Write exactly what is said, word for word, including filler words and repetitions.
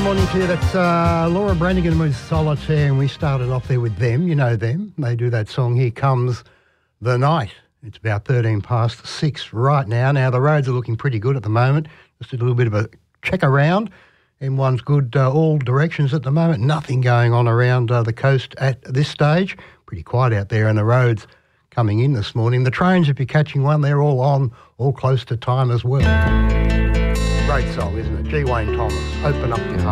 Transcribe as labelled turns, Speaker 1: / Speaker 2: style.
Speaker 1: morning to you. That's uh, Laura Branigan with Solitaire, and we started off there with them. You know them. They do that song, Here Comes the Night. It's about thirteen past six right now. Now, the roads are looking pretty good at the moment. Just a little bit of a check around. M one's good uh, all directions at the moment. Nothing going on around uh, the coast at this stage. Pretty quiet out there, and the roads coming in this morning. The trains, if you're catching one, they're all on, all close to time as well. Great song, isn't it? G. Wayne Thomas, Open Up Your Heart.